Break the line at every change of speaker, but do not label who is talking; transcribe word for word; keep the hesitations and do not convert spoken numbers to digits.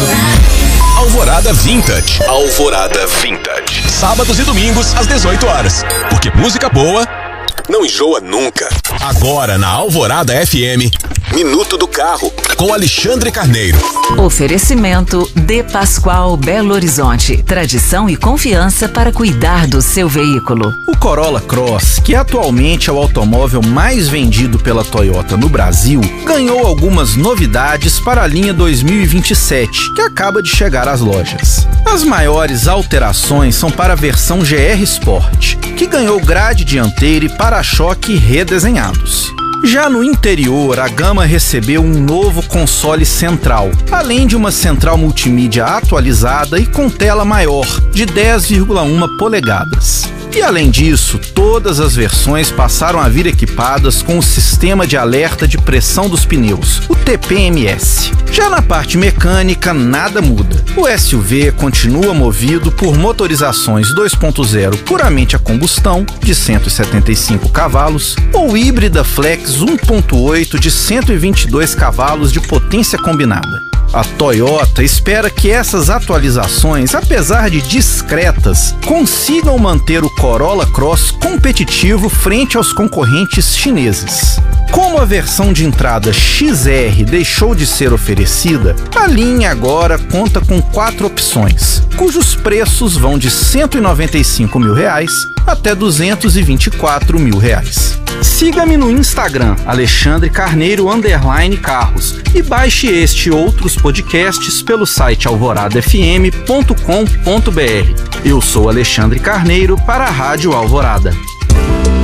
Alvorada Vintage. Alvorada Vintage. Sábados e domingos às dezoito horas. Porque música boa não enjoa nunca. Agora na Alvorada F M, Minuto do Carro, com Alexandre Carneiro.
Oferecimento De Pascoal Belo Horizonte. Tradição e confiança para cuidar do seu veículo.
O Corolla Cross, que atualmente é o automóvel mais vendido pela Toyota no Brasil, ganhou algumas novidades para a linha dois mil e vinte e sete, que acaba de chegar às lojas. As maiores alterações são para a versão G R Sport, que ganhou grade dianteira e para-choque redesenhados. Já no interior, a gama recebeu um novo console central, além de uma central multimídia atualizada e com tela maior, de dez vírgula um polegadas. E além disso, todas as versões passaram a vir equipadas com o sistema de alerta de pressão dos pneus, o T P M S. Já na parte mecânica, nada muda. O S U V continua movido por motorizações dois ponto zero puramente a combustão, de cento e setenta e cinco cavalos, ou híbrida flex um ponto oito de cento e vinte e dois cavalos de potência combinada. A Toyota espera que essas atualizações, apesar de discretas, consigam manter o Corolla Cross competitivo frente aos concorrentes chineses. Como a versão de entrada X R deixou de ser oferecida, a linha agora conta com quatro opções, cujos preços vão de cento e noventa e cinco mil reais até duzentos e vinte e quatro mil reais. Siga-me no Instagram, Alexandre Carneiro underline Carros, e baixe este e outros podcasts pelo site alvorada f m ponto com ponto b r. Eu sou Alexandre Carneiro para a Rádio Alvorada.